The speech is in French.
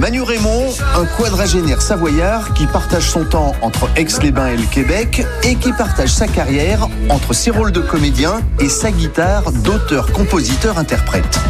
Manu Raymond, un quadragénaire savoyard qui partage son temps entre Aix-les-Bains et le Québec et qui partage sa carrière entre ses rôles de comédien et sa guitare d'auteur, compositeur, interprète.